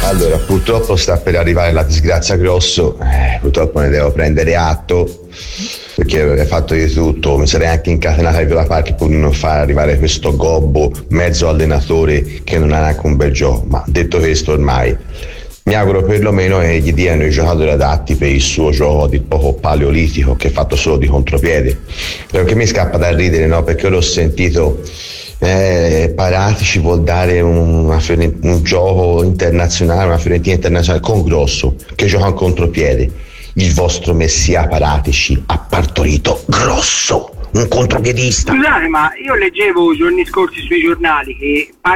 Allora, purtroppo sta per arrivare la disgrazia Grosso, purtroppo ne devo prendere atto, perché avrei fatto di tutto, mi sarei anche incatenato ai Villa Park pur di non far arrivare questo gobbo mezzo allenatore che non ha neanche un bel gioco. Ma detto questo, ormai mi auguro perlomeno che gli diano i giocatori adatti per il suo gioco di poco paleolitico, che è fatto solo di contropiede. Perché mi scappa da ridere, no? Perché ora ho sentito Parati ci vuol dare un gioco internazionale, una Fiorentina internazionale con Grosso che gioca in contropiede. Il vostro messia Paratici ha partorito Grosso, un contropiedista. Scusate, ma io leggevo giorni scorsi sui giornali che